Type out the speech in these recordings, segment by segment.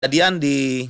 Kejadian di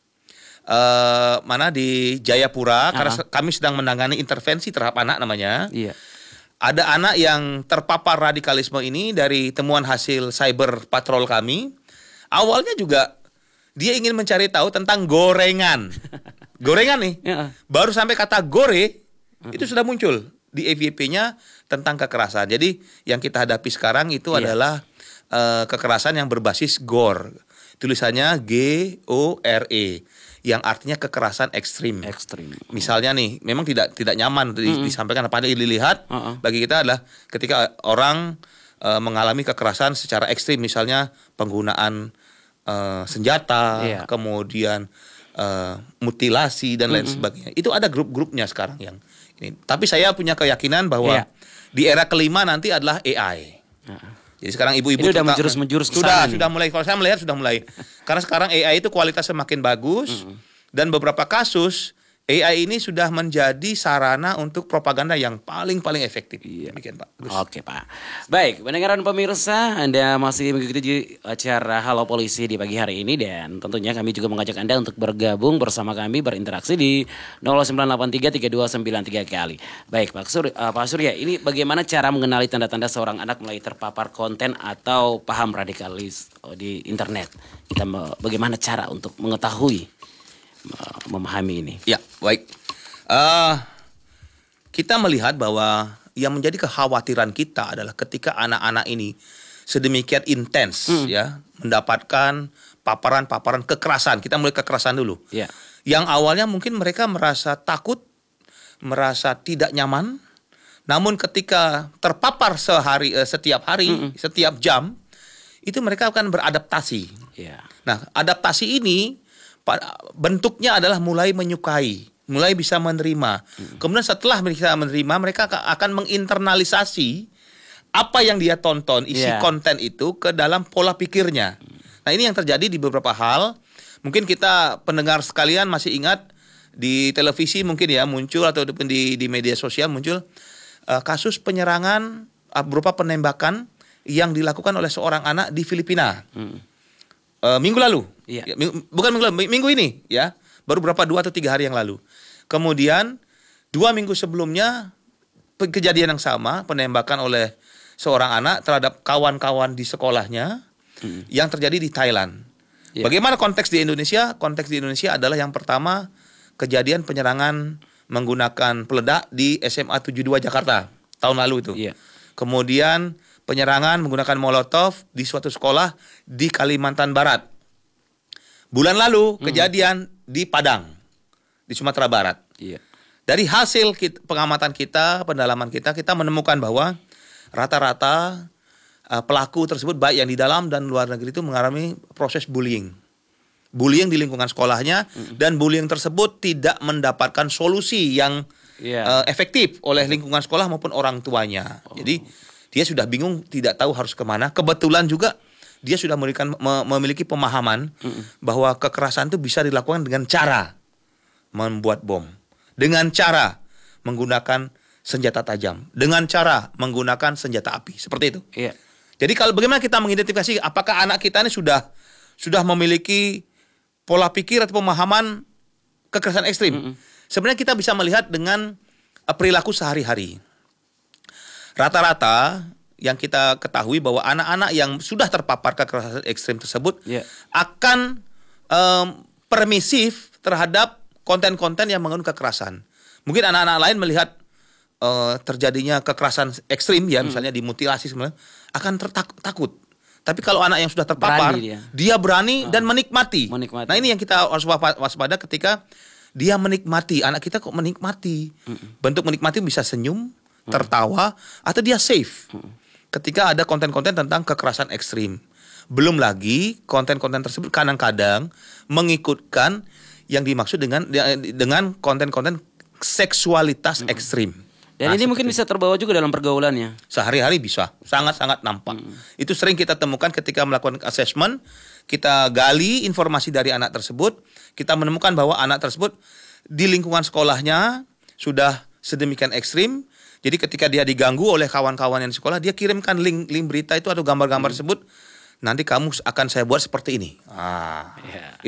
mana di Jayapura, karena kami sedang menangani intervensi terhadap anak namanya. Iya. Ada anak yang terpapar radikalisme ini dari temuan hasil cyber patrol kami. Awalnya juga dia ingin mencari tahu tentang gorengan. Gorengan nih. Ya. Baru sampai kata gore itu sudah muncul di FYP-nya tentang kekerasan. Jadi yang kita hadapi sekarang itu adalah kekerasan yang berbasis gore. Tulisannya GORE yang artinya kekerasan ekstrim. Misalnya nih, memang tidak nyaman disampaikan apa yang dilihat bagi kita adalah ketika orang mengalami kekerasan secara ekstrim, misalnya penggunaan senjata, kemudian mutilasi dan lain sebagainya. Itu ada grup-grupnya sekarang yang ini. Tapi saya punya keyakinan bahwa di era kelima nanti adalah AI. Jadi sekarang ibu-ibu sudah menjurus sudah mulai, kalau saya melihat sudah mulai. Karena sekarang AI itu kualitasnya semakin bagus dan beberapa kasus AI ini sudah menjadi sarana untuk propaganda yang paling efektif. Demikian, Pak. Oke, Pak. Baik, pendengaran pemirsa, Anda masih mengikuti acara Halo Polisi di pagi hari ini, dan tentunya kami juga mengajak Anda untuk bergabung bersama kami, berinteraksi di 0983 3293 kali. Baik, Pak Surya, ini bagaimana cara mengenali tanda-tanda seorang anak mulai terpapar konten atau paham radikalis di internet? Kita bagaimana cara untuk mengetahui, memahami ini? Ya, baik. Kita melihat bahwa yang menjadi kekhawatiran kita adalah ketika anak-anak ini sedemikian intens ya mendapatkan paparan kekerasan. Kita mulai kekerasan dulu. Yang awalnya mungkin mereka merasa takut, merasa tidak nyaman, namun ketika terpapar setiap hari, setiap jam, itu mereka akan beradaptasi. Nah, adaptasi ini bentuknya adalah mulai menyukai, mulai bisa menerima. Kemudian setelah bisa menerima, mereka akan menginternalisasi apa yang dia tonton, isi konten itu ke dalam pola pikirnya. Nah, ini yang terjadi di beberapa hal. Mungkin kita pendengar sekalian masih ingat di televisi mungkin ya muncul, atau di media sosial muncul kasus penyerangan berupa penembakan yang dilakukan oleh seorang anak di Filipina. Minggu lalu, bukan minggu lalu, minggu ini ya, baru berapa 2 atau 3 hari yang lalu. Kemudian 2 minggu sebelumnya kejadian yang sama, penembakan oleh seorang anak terhadap kawan-kawan di sekolahnya yang terjadi di Thailand. Bagaimana konteks di Indonesia? Konteks di Indonesia adalah yang pertama kejadian penyerangan menggunakan peledak di SMA 72 Jakarta tahun lalu itu. Kemudian penyerangan menggunakan molotov di suatu sekolah di Kalimantan Barat. Bulan lalu kejadian di Padang, di Sumatera Barat. Dari hasil pengamatan kita, pendalaman kita menemukan bahwa rata-rata pelaku tersebut baik yang di dalam dan luar negeri itu mengalami proses bullying. Bullying di lingkungan sekolahnya, dan bullying tersebut tidak mendapatkan solusi yang efektif oleh lingkungan sekolah maupun orang tuanya. Jadi dia sudah bingung, tidak tahu harus kemana. Kebetulan juga dia sudah memiliki pemahaman bahwa kekerasan itu bisa dilakukan dengan cara membuat bom, dengan cara menggunakan senjata tajam, dengan cara menggunakan senjata api, seperti itu. Jadi kalau bagaimana kita mengidentifikasi apakah anak kita ini sudah memiliki pola pikir atau pemahaman kekerasan ekstrim? Sebenarnya kita bisa melihat dengan perilaku sehari-hari. Rata-rata yang kita ketahui bahwa anak-anak yang sudah terpapar kekerasan ekstrim tersebut akan permisif terhadap konten-konten yang mengandung kekerasan. Mungkin anak-anak lain melihat terjadinya kekerasan ekstrim ya, misalnya dimutilasi sebenarnya, akan takut. Tapi kalau anak yang sudah terpapar, dia berani dan menikmati. Nah, ini yang kita harus waspada ketika dia menikmati. Anak kita kok menikmati. Bentuk menikmati bisa senyum, tertawa, atau dia safe ketika ada konten-konten tentang kekerasan ekstrim. Belum lagi konten-konten tersebut kadang-kadang mengikutkan yang dimaksud dengan konten-konten seksualitas ekstrim. Dan ini mungkin bisa terbawa juga dalam pergaulannya. Sehari-hari bisa, sangat-sangat nampak. Itu sering kita temukan ketika melakukan assessment, kita gali informasi dari anak tersebut, kita menemukan bahwa anak tersebut di lingkungan sekolahnya sudah sedemikian ekstrim. Jadi ketika dia diganggu oleh kawan-kawan yang di sekolah, dia kirimkan link berita itu atau gambar-gambar tersebut nanti kamu akan saya buat seperti ini. Ya.